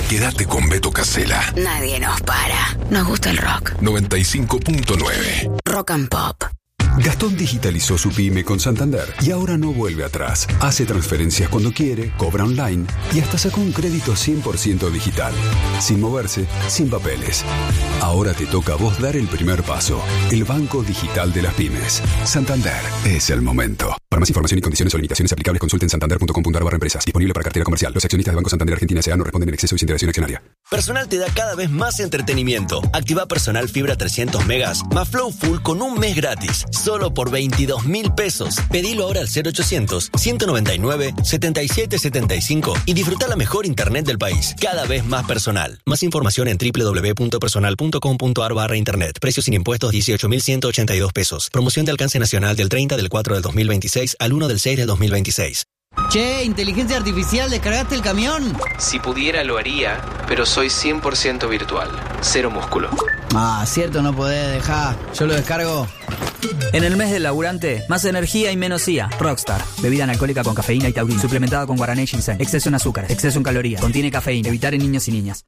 Quédate con Beto Casella. Nadie nos para. Nos gusta el rock. 95.9. Rock and Pop. Gastón digitalizó su pyme con Santander y ahora no vuelve atrás. Hace transferencias cuando quiere, cobra online y hasta sacó un crédito 100% digital. Sin moverse, sin papeles. Ahora te toca a vos dar el primer paso. El banco digital de las pymes. Santander es el momento. Para más información y condiciones o limitaciones aplicables, consulten santander.com.ar/empresas. Disponible para cartera comercial. Los accionistas de Banco Santander Argentina S.A. no responden en exceso y sin interacción accionaria. Personal te da cada vez más entretenimiento. Activa Personal Fibra 300 megas más Flow Full con un mes gratis. Solo por 22.000 pesos. Pedilo ahora al 0800-199-7775 y disfruta la mejor internet del país. Cada vez más personal. Más información en www.personal.com.ar/internet. Precio sin impuestos 18.182 pesos. Promoción de alcance nacional del 30 del 4 del 2026 al 1 del 6 del 2026. Che, inteligencia artificial, ¿descargaste el camión? Si pudiera lo haría, pero soy 100% virtual. Cero músculo. Ah, cierto, no podés dejar. Yo lo descargo. En el mes del laburante, más energía y menos IA. Rockstar. Bebida analcohólica con cafeína y taurina. Suplementada con guaraná y ginseng. Exceso en azúcar. Exceso en calorías. Contiene cafeína. Evitar en niños y niñas.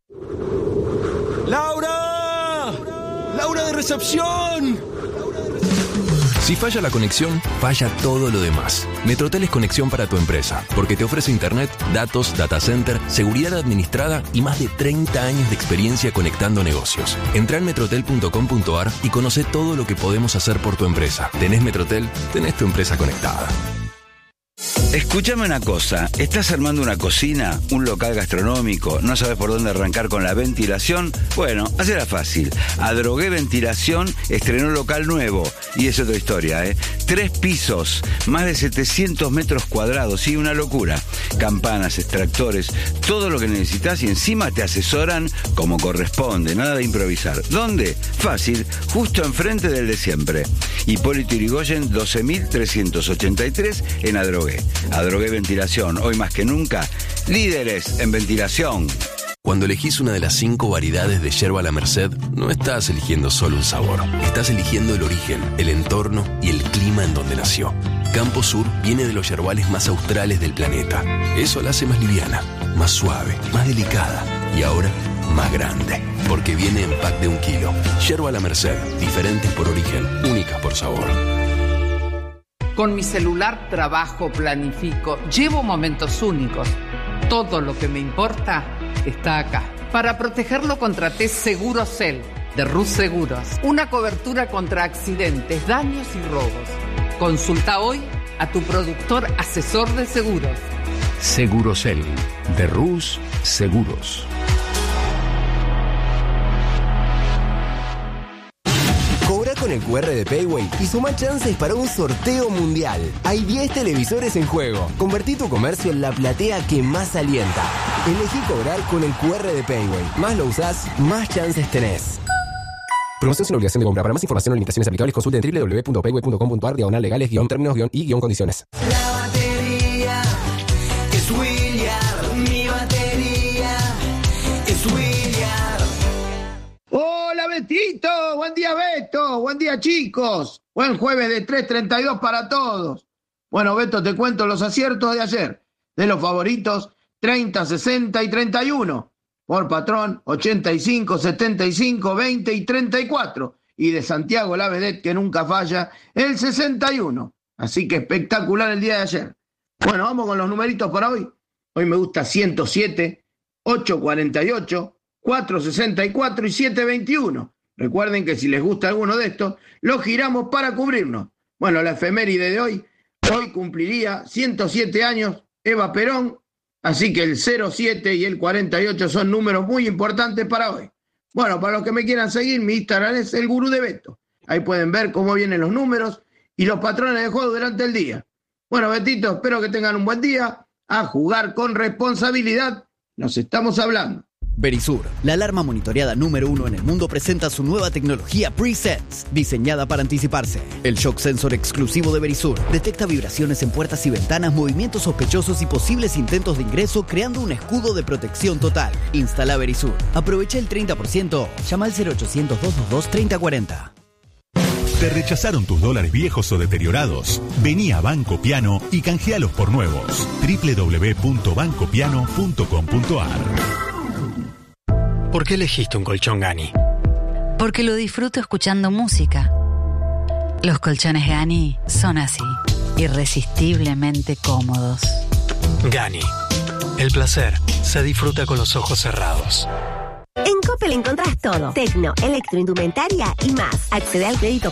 ¡Laura! ¡Laura de recepción! Si falla la conexión, falla todo lo demás. Metrotel es conexión para tu empresa, porque te ofrece internet, datos, data center, seguridad administrada y más de 30 años de experiencia conectando negocios. Entrá en metrotel.com.ar y conoce todo lo que podemos hacer por tu empresa. ¿Tenés Metrotel? Tenés tu empresa conectada. Escúchame una cosa, ¿estás armando una cocina, un local gastronómico, no sabes por dónde arrancar con la ventilación? Bueno, hacela fácil. Adrogué Ventilación estrenó local nuevo y es otra historia, 3 pisos, más de 700 metros cuadrados, sí, una locura. Campanas, extractores, todo lo que necesitas y encima te asesoran como corresponde, nada de improvisar. ¿Dónde? Fácil, justo enfrente del de siempre. Hipólito Yrigoyen 12.383 en Adrogué. Adrogué Ventilación, hoy más que nunca, líderes en ventilación. Cuando elegís una de las 5 variedades de yerba La Merced, no estás eligiendo solo un sabor. Estás eligiendo el origen, el entorno y el clima en donde nació. Campo Sur viene de los yerbales más australes del planeta. Eso la hace más liviana, más suave, más delicada y ahora más grande. Porque viene en pack de 1 kilo. Yerba La Merced, diferentes por origen, únicas por sabor. Con mi celular trabajo, planifico, llevo momentos únicos. Todo lo que me importa está acá. Para protegerlo contraté Segurocel de Rus Seguros. Una cobertura contra accidentes, daños y robos. Consulta hoy a tu productor asesor de seguros. Segurocel de Rus Seguros. Cobra con el QR de Payway y suma chances para un sorteo mundial. Hay 10 televisores en juego. Convertí tu comercio en la platea que más alienta. Elegí cobrar con el QR de Payway. Más lo usás, más chances tenés. Promoción sin obligación de compra. Para más información o limitaciones aplicables, consulte en www.payway.com.ar/legales-términos-y-condiciones. La batería es William. Mi batería es William. ¡Hola, Betito! ¡Buen día, Beto! ¡Buen día, chicos! Buen jueves de 3:32 para todos. Bueno, Beto, te cuento los aciertos de ayer. De los favoritos, 30, 60 y 31. Por patrón, 85, 75, 20 y 34. Y de Santiago la vedette, que nunca falla, el 61. Así que espectacular el día de ayer. Bueno, vamos con los numeritos para hoy. Hoy me gusta 107, 848, 464 y 721. Recuerden que si les gusta alguno de estos, los giramos para cubrirnos. Bueno, la efeméride de hoy cumpliría 107 años Eva Perón, así que el 07 y el 48 son números muy importantes para hoy. Bueno, para los que me quieran seguir, mi Instagram es el Gurú de Beto. Ahí pueden ver cómo vienen los números y los patrones de juego durante el día. Bueno, Betito, espero que tengan un buen día. A jugar con responsabilidad. Nos estamos hablando. Verisur, la alarma monitoreada número 1 en el mundo, presenta su nueva tecnología Pre-Sense, diseñada para anticiparse. El shock sensor exclusivo de Verisur detecta vibraciones en puertas y ventanas, movimientos sospechosos y posibles intentos de ingreso, creando un escudo de protección total. Instala Verisur. Aprovecha el 30%. Llama al 0800-222-3040. ¿Te rechazaron tus dólares viejos o deteriorados? Vení a Banco Piano y canjealos por nuevos. www.bancopiano.com.ar. ¿Por qué elegiste un colchón Gani? Porque lo disfruto escuchando música. Los colchones Gani son así, irresistiblemente cómodos. Gani. El placer se disfruta con los ojos cerrados. En Coppel encontrás todo. Tecno, electroindumentaria y más. Accede al crédito